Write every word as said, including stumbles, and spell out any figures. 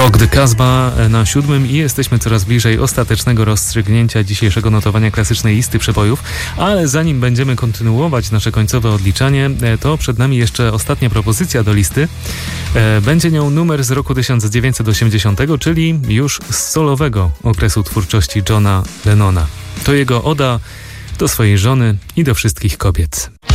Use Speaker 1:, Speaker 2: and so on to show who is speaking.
Speaker 1: Rock the Casbah na siódmym i jesteśmy coraz bliżej ostatecznego rozstrzygnięcia dzisiejszego notowania klasycznej listy przebojów, ale zanim będziemy kontynuować nasze końcowe odliczanie, to przed nami jeszcze ostatnia propozycja do listy. Będzie nią numer z roku tysiąc dziewięćset osiemdziesiątego, czyli już z solowego okresu twórczości Johna Lennona. To jego oda do swojej żony i do wszystkich kobiet.